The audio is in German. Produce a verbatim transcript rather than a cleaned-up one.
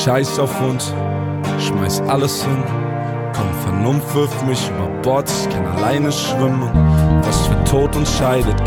scheiß auf uns, schmeiß alles hin. Komm, Vernunft wirft mich über Bord, ich kann alleine schwimmen. Was für Tod uns scheidet,